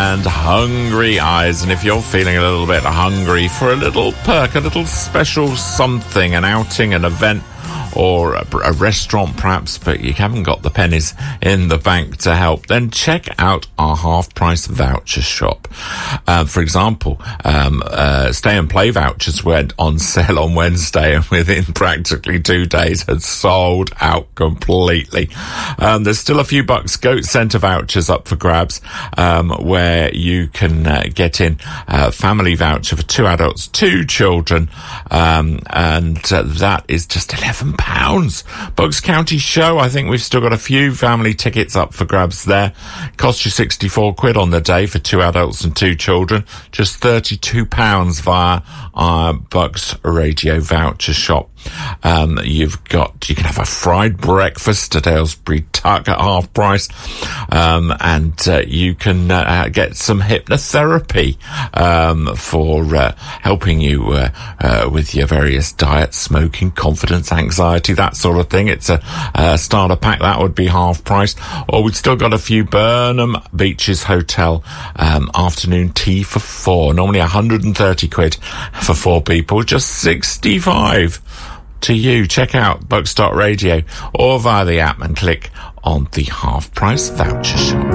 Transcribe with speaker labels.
Speaker 1: and Hungry Eyes. And if you're feeling a little bit hungry for a little perk, a little special something, an outing, an event, or a restaurant perhaps, but you haven't got the pennies in the bank to help, then check out our half-price voucher shop. For example, Stay and Play vouchers went on sale on Wednesday and within practically 2 days had sold out completely. There's still a few bucks Goat Centre vouchers up for grabs, where you can get in a family voucher for 2 adults, 2 children, and that is just £11. Bucks County Show, I think we've still got a few family tickets up for grabs there. Cost you £64 on the day for 2 adults and 2 children. Just £32 via our Bucks Radio voucher shop. You can have a fried breakfast at Aylesbury Tuck at half price, and you can get some hypnotherapy for helping you with your various diet, smoking, confidence, anxiety, that sort of thing. It's a starter pack that would be half price. Or we've still got a few Burnham Beaches Hotel afternoon tea for 4, normally £130 for 4 people, just 65 to you. Check out Bucks.radio or via the app and click on the half price voucher shop.